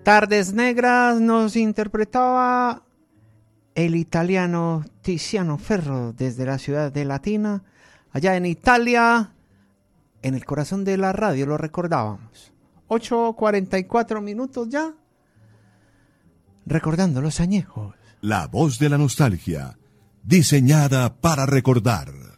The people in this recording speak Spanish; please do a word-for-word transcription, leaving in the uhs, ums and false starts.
Tardes Negras nos interpretaba el italiano Tiziano Ferro desde la ciudad de Latina, allá en Italia, en el corazón de la radio, lo recordábamos. ocho cuarenta y cuatro minutos ya, recordando los añejos. La voz de la nostalgia, diseñada para recordar.